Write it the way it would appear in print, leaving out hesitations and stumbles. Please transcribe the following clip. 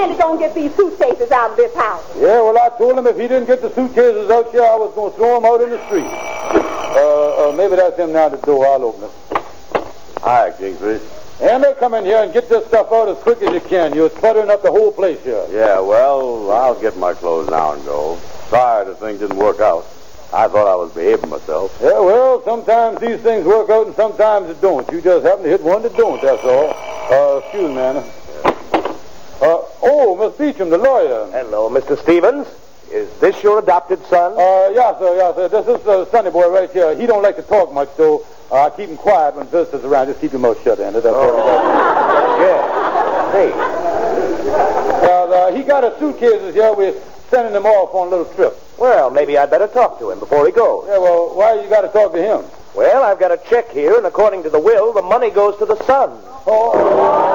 Andy don't get these suitcases out of this house. Yeah, well, I told him if he didn't get the suitcases out here, I was going to throw him out in the street. Maybe that's him now at the door. I'll open it. Hi, Kingfish. Andy, come in here and get this stuff out as quick as you can. You're sputtering up the whole place here. Yeah, well, I'll get my clothes now and go. Sorry the thing didn't work out. I thought I was behaving myself. Yeah, well, sometimes these things work out and sometimes it don't. You just happen to hit one that don't, that's all. Excuse me, Anna. Miss Beecham, the lawyer. Hello, Mr. Stevens. Is this your adopted son? Yeah, sir. This is Sonny boy right here. He don't like to talk much, so I keep him quiet when visitors around. Just keep your mouth shut, Andy. That's all. Yeah. Hey. He got his suitcases here. We're sending them off on a little trip. Well, maybe I'd better talk to him before he goes. Yeah, well, why you got to talk to him? Well, I've got a check here, and according to the will, the money goes to the son. Oh.